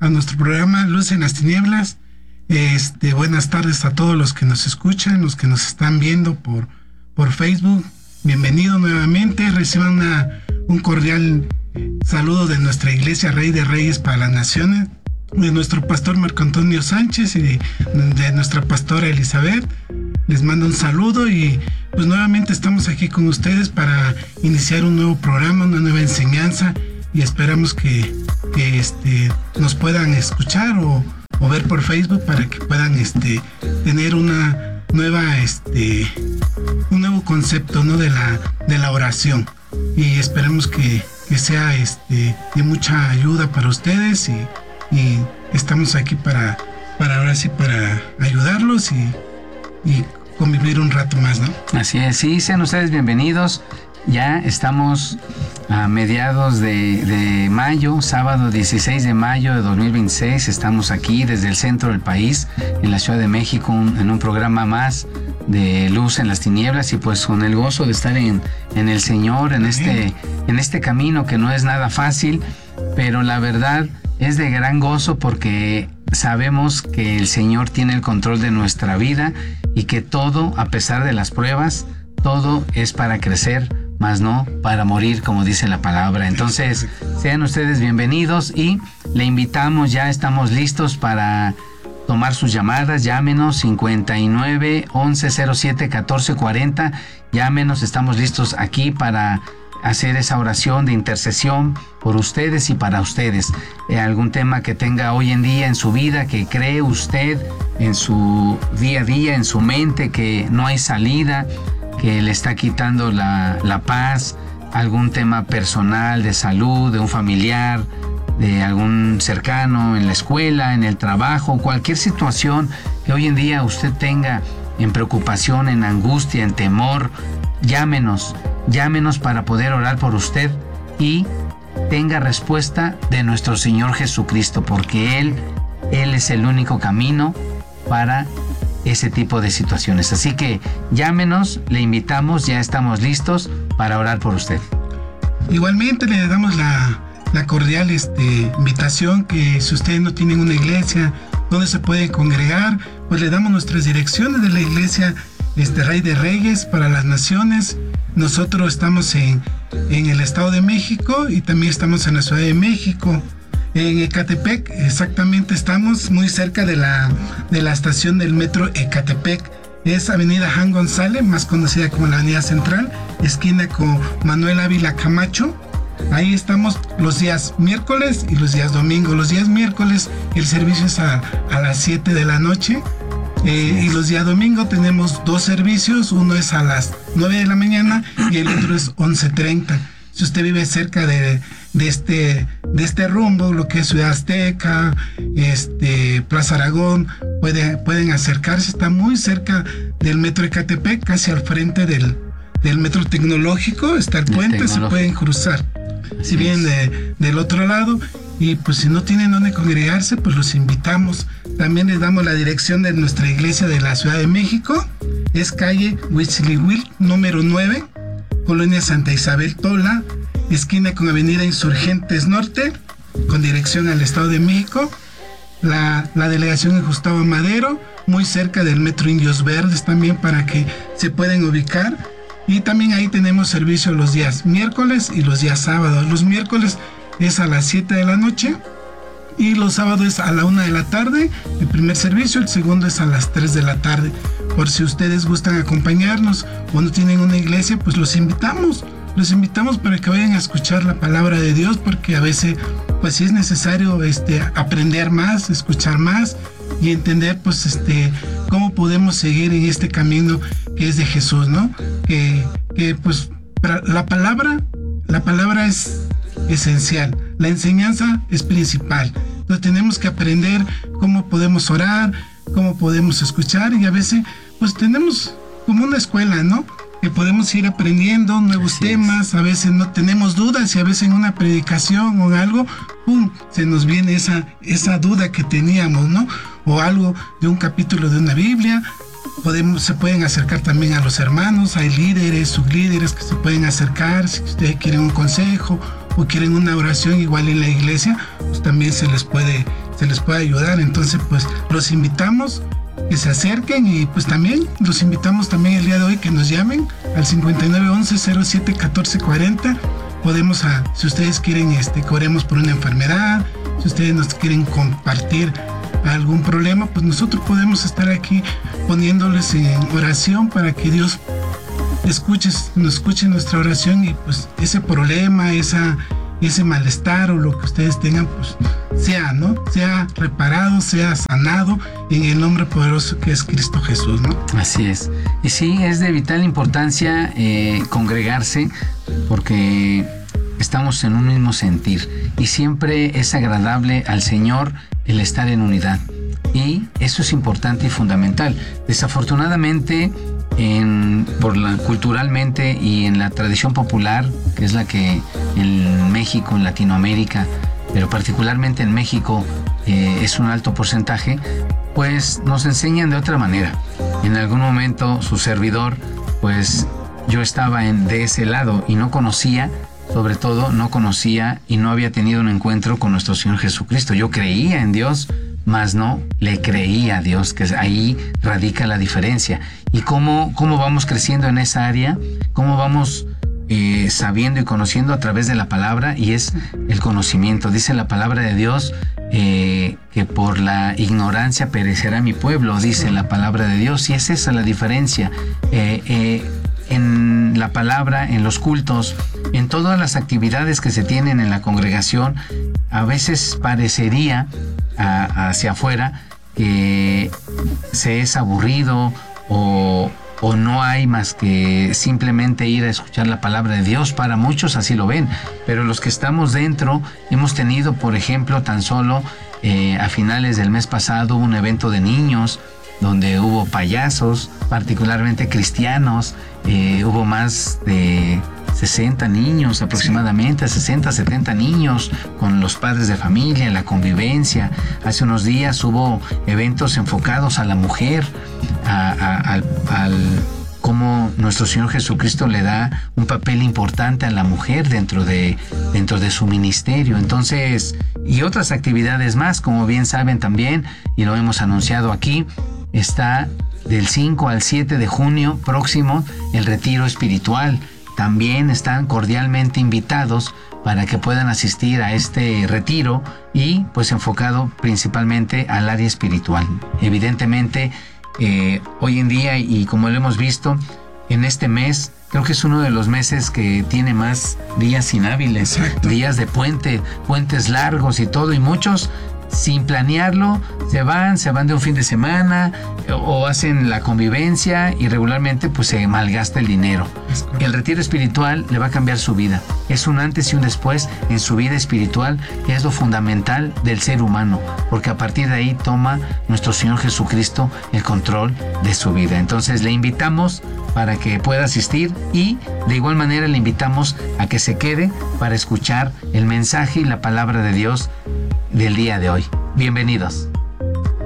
a nuestro programa Luz en las Tinieblas. Buenas tardes a todos los que nos escuchan, los que nos están viendo por Facebook. Bienvenido nuevamente. Reciban un cordial saludo de nuestra Iglesia Rey de Reyes para las Naciones, de nuestro pastor Marco Antonio Sánchez y de nuestra pastora Elizabeth. Les mando un saludo y pues nuevamente estamos aquí con ustedes para iniciar un nuevo programa, una nueva enseñanza, y esperamos que nos puedan escuchar o ver por Facebook para que puedan tener una nueva un nuevo concepto, ¿no?, de la oración, y esperemos que sea de mucha ayuda para ustedes, y estamos aquí para ahora sí para ayudarlos y convivir un rato más, ¿no? Así es, sí, sean ustedes bienvenidos. Ya estamos a mediados de mayo, sábado 16 de mayo de 2026. Estamos aquí desde el centro del país, en la Ciudad de México, en un programa más de Luz en las Tinieblas, y pues con el gozo de estar en el Señor, en este camino que no es nada fácil, pero la verdad es de gran gozo porque sabemos que el Señor tiene el control de nuestra vida y que todo, a pesar de las pruebas, todo es para crecer, más no para morir, como dice la palabra. Entonces, sean ustedes bienvenidos y le invitamos, ya estamos listos para tomar sus llamadas. Llámenos 59 11 07 14 40. Llámenos, estamos listos aquí para hacer esa oración de intercesión por ustedes y para ustedes. Algún tema que tenga hoy en día en su vida, que cree usted en su día a día, en su mente, que no hay salida, que le está quitando la paz, algún tema personal, de salud, de un familiar, de algún cercano, en la escuela, en el trabajo, cualquier situación que hoy en día usted tenga en preocupación, en angustia, en temor, llámenos para poder orar por usted y tenga respuesta de nuestro Señor Jesucristo, porque Él es el único camino para ese tipo de situaciones. Así que llámenos, le invitamos, ya estamos listos para orar por usted. Igualmente le damos la cordial invitación que si ustedes no tienen una iglesia donde se pueden congregar, pues le damos nuestras direcciones de la Iglesia Rey de Reyes para las Naciones. Nosotros estamos en el Estado de México y también estamos en la Ciudad de México. En Ecatepec, exactamente, estamos muy cerca de la estación del metro Ecatepec. Es Avenida Jan González, más conocida como la Avenida Central, esquina con Manuel Ávila Camacho. Ahí estamos los días miércoles y los días domingo. Los días miércoles el servicio es a las 7 de la noche. Y los días domingo tenemos dos servicios. Uno es a las 9 de la mañana y el otro es 11:30. Si usted vive cerca de este rumbo, lo que es Ciudad Azteca, Plaza Aragón, pueden acercarse. Está muy cerca del metro Ecatepec, casi al frente del metro tecnológico. Está el puente, se pueden cruzar. Si vienen del otro lado, y pues si no tienen dónde congregarse, pues los invitamos. También les damos la dirección de nuestra iglesia de la Ciudad de México. Es calle Huitzilihuil, número 9, Colonia Santa Isabel Tola, esquina con Avenida Insurgentes Norte, con dirección al Estado de México. La delegación en Gustavo Madero, muy cerca del metro Indios Verdes también, para que se puedan ubicar. Y también ahí tenemos servicio los días miércoles y los días sábados. Los miércoles es a las 7 de la noche y los sábados es a la 1 de la tarde, el primer servicio. El segundo es a las 3 de la tarde. Por si ustedes gustan acompañarnos o no tienen una iglesia, pues los invitamos para que vayan a escuchar la palabra de Dios, porque a veces pues sí es necesario aprender más, escuchar más y entender pues cómo podemos seguir en este camino que es de Jesús, ¿no? Que pues la palabra es esencial, la enseñanza es principal. Entonces tenemos que aprender cómo podemos orar, cómo podemos escuchar, y a veces pues tenemos como una escuela, ¿no? Que podemos ir aprendiendo nuevos temas. A veces no tenemos dudas y a veces en una predicación o algo, ¡pum!, se nos viene esa duda que teníamos, ¿no? O algo de un capítulo de una Biblia. Se pueden acercar también a los hermanos, hay líderes, sublíderes que se pueden acercar si ustedes quieren un consejo o quieren una oración igual en la iglesia, pues también se les puede se les pueda ayudar. Entonces pues los invitamos que se acerquen, y pues también los invitamos también el día de hoy que nos llamen al 5911-07-1440. Podemos, si ustedes quieren que oremos por una enfermedad, si ustedes nos quieren compartir algún problema, pues nosotros podemos estar aquí poniéndoles en oración para que Dios nos escuche nuestra oración, y pues ese problema, ese malestar o lo que ustedes tengan, pues sea reparado, sea sanado en el nombre poderoso que es Cristo Jesús, ¿no? Así es. Y sí, es de vital importancia congregarse, porque estamos en un mismo sentir y siempre es agradable al Señor el estar en unidad, y eso es importante y fundamental. Desafortunadamente, culturalmente y en la tradición popular, que es la que en México, en Latinoamérica, pero particularmente en México es un alto porcentaje, pues nos enseñan de otra manera. En algún momento su servidor, pues yo estaba de ese lado y no conocía y no había tenido un encuentro con nuestro Señor Jesucristo. Yo creía en Dios, mas no le creía a Dios, que ahí radica la diferencia. Y cómo vamos creciendo en esa área, cómo vamos sabiendo y conociendo a través de la palabra, y es el conocimiento. Dice la palabra de Dios que por la ignorancia perecerá mi pueblo, dice la palabra de Dios, y es esa la diferencia. En la palabra, en los cultos, en todas las actividades que se tienen en la congregación, a veces parecería hacia afuera que se es aburrido o no hay más que simplemente ir a escuchar la palabra de Dios. Para muchos así lo ven, pero los que estamos dentro hemos tenido, por ejemplo, tan solo a finales del mes pasado un evento de niños donde hubo payasos, particularmente cristianos. Hubo más de 60 niños aproximadamente, 60, 70 niños con los padres de familia, la convivencia. Hace unos días hubo eventos enfocados a la mujer, al cómo nuestro Señor Jesucristo le da un papel importante a la mujer dentro de su ministerio. Entonces, y otras actividades más, como bien saben también, y lo hemos anunciado aquí, está del 5 al 7 de junio próximo el retiro espiritual. También están cordialmente invitados para que puedan asistir a este retiro, y pues enfocado principalmente al área espiritual. Evidentemente, hoy en día, y como lo hemos visto en este mes, creo que es uno de los meses que tiene más días inhábiles. Exacto. Días de puentes largos y todo, y muchos sin planearlo se van de un fin de semana o hacen la convivencia, y regularmente pues se malgasta el dinero. El retiro espiritual le va a cambiar su vida. Es un antes y un después en su vida espiritual, que es lo fundamental del ser humano, porque a partir de ahí toma nuestro Señor Jesucristo el control de su vida. Entonces le invitamos para que pueda asistir, y de igual manera le invitamos a que se quede para escuchar el mensaje y la palabra de Dios del día de hoy. Bienvenidos.